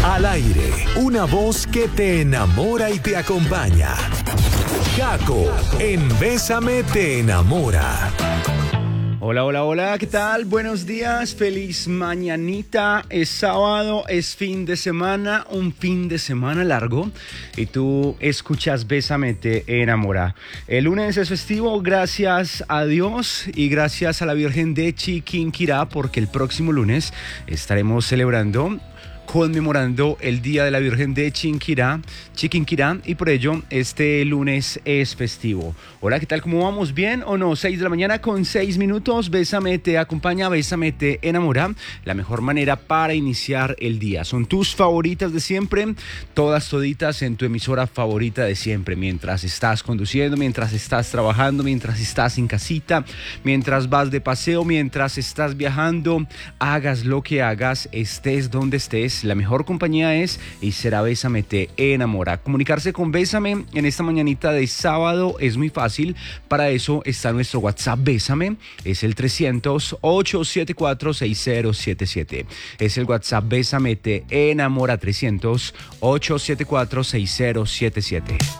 Al aire, una voz que te enamora y te acompaña. Gaco, en Bésame te enamora. Hola, hola, hola, ¿qué tal? Buenos días, feliz mañanita, es sábado, es fin de semana, un fin de semana largo y tú escuchas Bésame te enamora. El lunes es festivo, gracias a Dios y gracias a la Virgen de Chiquinquirá, porque el próximo lunes estaremos conmemorando el Día de la Virgen de Chiquinquirá, y por ello este lunes es festivo. Hola, ¿qué tal? ¿Cómo vamos? ¿Bien o no? 6 de la mañana con 6 minutos. Bésame te acompaña, Bésame te enamora. La mejor manera para iniciar el día. Son tus favoritas de siempre, todas toditas en tu emisora favorita de siempre. Mientras estás conduciendo, mientras estás trabajando, mientras estás en casita, mientras vas de paseo, mientras estás viajando, hagas lo que hagas, estés donde estés. La mejor compañía es y será Bésame te enamora. Comunicarse con Bésame en esta mañanita de sábado es muy fácil. Para eso está nuestro WhatsApp Bésame. Es el 300-874-6077. Es el WhatsApp Bésame te enamora, 300-874-6077.